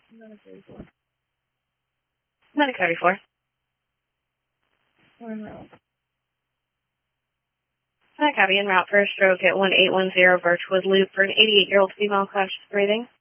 Medic 34. Hi, copy. En route for a stroke at 1810 Birchwood Loop for an 88-year-old female conscious breathing.